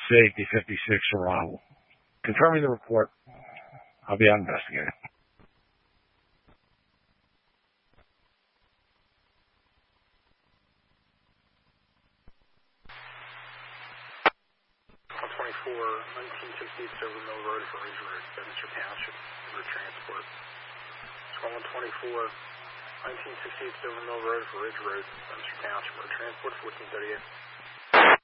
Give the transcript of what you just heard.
Safety 56 arrival. Confirming the report. I'll be out investigating. Silver Mill Road for Ridge Road, Bedminster Township, for transport. Squad 124, 1968 Silver Mill Road for Ridge Road, Bedminster Township, for transport 1438.